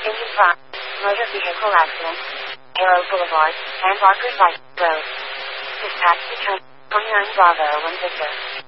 Engine 5. Motor vehicle accident. Arrow Boulevard, and Barker Site Road. Dispatch to 29 Bravo 1 Victor.